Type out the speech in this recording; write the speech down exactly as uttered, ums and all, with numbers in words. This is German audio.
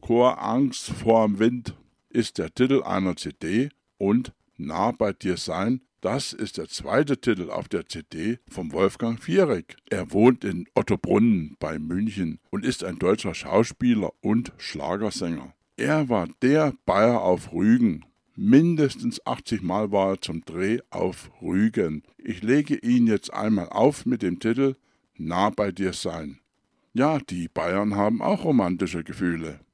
Chor Angst vorm Wind ist der Titel einer C D und Nah bei dir sein, das ist der zweite Titel auf der C D vom Wolfgang Fierek. Er wohnt in Ottobrunn bei München und ist ein deutscher Schauspieler und Schlagersänger. Er war der Bayer auf Rügen. Mindestens achtzig Mal war er zum Dreh auf Rügen. Ich lege ihn jetzt einmal auf mit dem Titel Nah bei dir sein. Ja, die Bayern haben auch romantische Gefühle.